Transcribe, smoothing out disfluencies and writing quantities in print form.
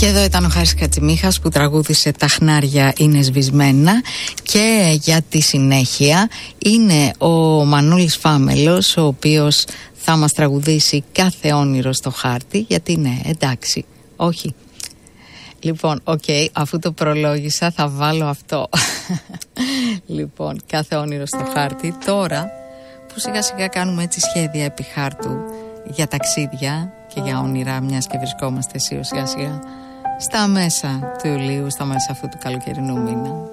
Και εδώ ήταν ο Χάρης Κατσιμίχας που τραγούδισε «Τα χνάρια είναι σβησμένα». Και για τη συνέχεια είναι ο Μανούλης Φάμελος, ο οποίος θα μας τραγουδήσει «Κάθε όνειρο στο χάρτη». Γιατί ναι, εντάξει, όχι. Λοιπόν, αφού το προλόγησα θα βάλω αυτό. Λοιπόν, «Κάθε όνειρο στο χάρτη». Τώρα που σιγά σιγά κάνουμε έτσι σχέδια επί χάρτου για ταξίδια και για όνειρα, μιας και βρισκόμαστε σιγά σιγά στα μέσα του Ιουλίου, στα μέσα αυτού του καλοκαιρινού μήνα.